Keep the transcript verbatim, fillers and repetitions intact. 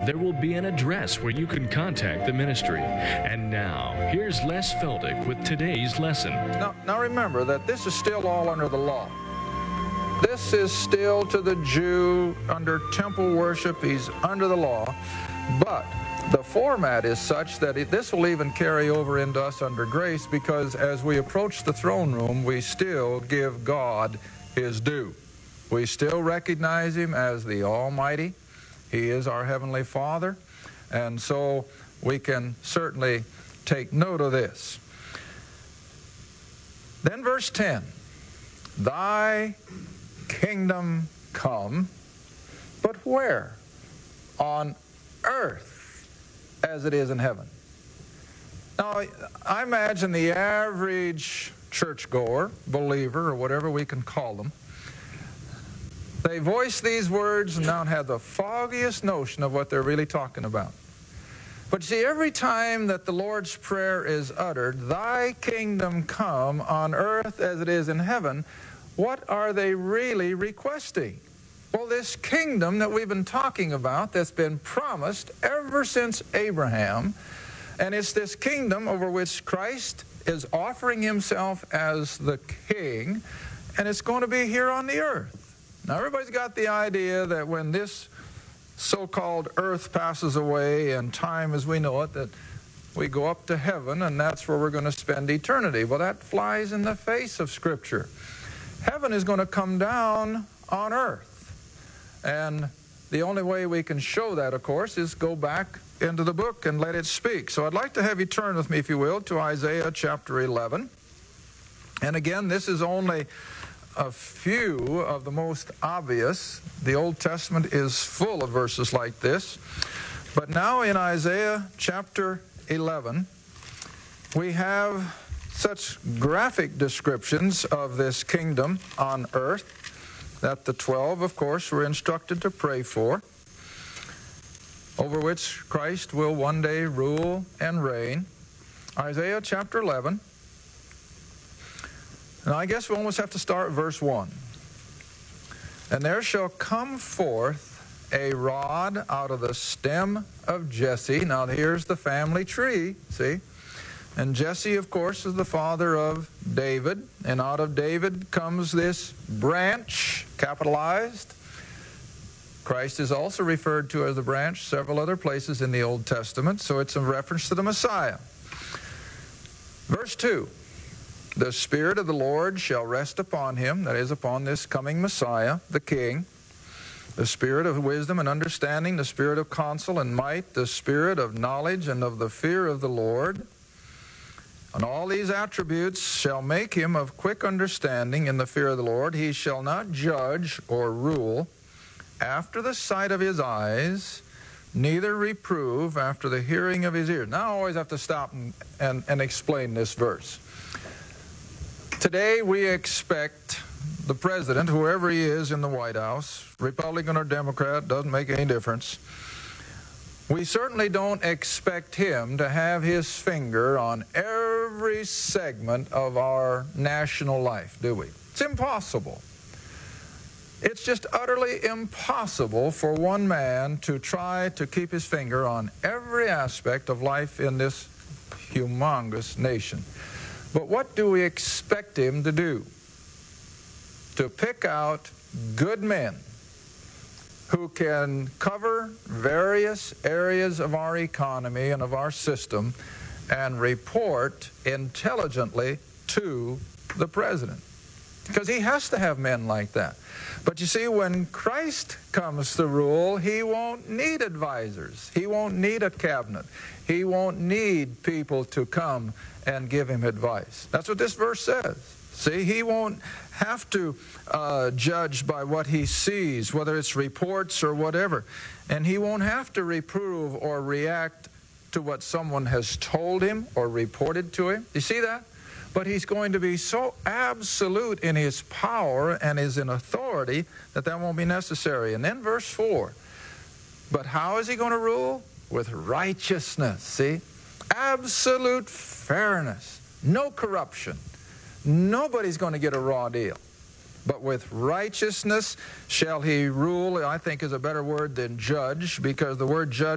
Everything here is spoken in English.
there will be an address where you can contact the ministry. And now, here's Les Feldick with today's lesson. Now, now remember that this is still all under the law. This is still to the Jew under temple worship. He's under the law. But the format is such that it, this will even carry over into us under grace, because as we approach the throne room, we still give God His due. We still recognize Him as the Almighty. He is our Heavenly Father. And so we can certainly take note of this. Then verse ten, Thy kingdom come, but where? On earth as it is in heaven. Now, I imagine the average churchgoer, believer, or whatever we can call them, they voice these words and don't have the foggiest notion of what they're really talking about. But see, every time that the Lord's Prayer is uttered, Thy kingdom come on earth as it is in heaven, what are they really requesting? Well, this kingdom that we've been talking about that's been promised ever since Abraham, and it's this kingdom over which Christ is offering Himself as the king, and it's going to be here on the earth. Now, everybody's got the idea that when this so-called earth passes away and time as we know it, that we go up to heaven and that's where we're going to spend eternity. Well, that flies in the face of Scripture. Heaven is going to come down on earth. And the only way we can show that, of course, is go back into the book and let it speak. So I'd like to have you turn with me, if you will, to Isaiah chapter eleven. And again, this is only a few of the most obvious. The Old Testament is full of verses like this. But now in Isaiah chapter eleven, we have such graphic descriptions of this kingdom on earth that the twelve, of course, were instructed to pray for, over which Christ will one day rule and reign. Isaiah chapter eleven. And I guess we almost have to start verse one. And there shall come forth a rod out of the stem of Jesse. Now here's the family tree, see? And Jesse, of course, is the father of David. And out of David comes this branch, capitalized. Christ is also referred to as the branch several other places in the Old Testament, so it's a reference to the Messiah. Verse two, The Spirit of the Lord shall rest upon him, that is, upon this coming Messiah, the King, the Spirit of wisdom and understanding, the Spirit of counsel and might, the Spirit of knowledge and of the fear of the Lord. And all these attributes shall make him of quick understanding in the fear of the Lord. He shall not judge or rule after the sight of his eyes, neither reprove after the hearing of his ears. Now I always have to stop and, and, and explain this verse. Today we expect the president, whoever he is in the White House, Republican or Democrat, doesn't make any difference. We certainly don't expect him to have his finger on every segment of our national life, do we? It's impossible. It's just utterly impossible for one man to try to keep his finger on every aspect of life in this humongous nation. But what do we expect him to do? To pick out good men who can cover various areas of our economy and of our system and report intelligently to the president. Because he has to have men like that. But you see, when Christ comes to rule, he won't need advisors. He won't need a cabinet. He won't need people to come and give him advice. That's what this verse says. See, he won't have to uh, judge by what he sees, whether it's reports or whatever. And he won't have to reprove or react to what someone has told him or reported to him. You see that? But he's going to be so absolute in his power and is in authority that that won't be necessary. And then verse four. But how is he going to rule? With righteousness, see? Absolute fairness. No corruption. Nobody's going to get a raw deal. But with righteousness shall he rule, I think is a better word than judge, because the word judge